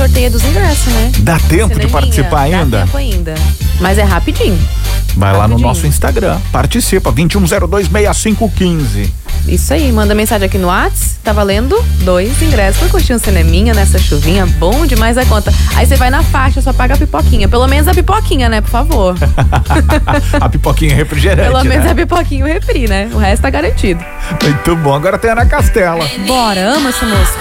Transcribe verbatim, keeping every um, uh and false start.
sorteia dos ingressos, né? Dá tempo Cineminha, de participar ainda? Dá tempo ainda. Mas é rapidinho. Vai lá no Rapidinho. nosso Instagram, participa, vinte e um zero dois, sessenta e cinco quinze. Isso aí, manda mensagem aqui no WhatsApp, tá valendo dois ingressos pra curtir um cineminha nessa chuvinha, bom demais a conta. Aí você vai na faixa, só paga a pipoquinha, pelo menos a pipoquinha, né, por favor. A pipoquinha refrigerante, Pelo menos né? a pipoquinha e o refri, né, o resto tá garantido. Muito bom, agora tem a Ana Castela. Bora, amo essa música.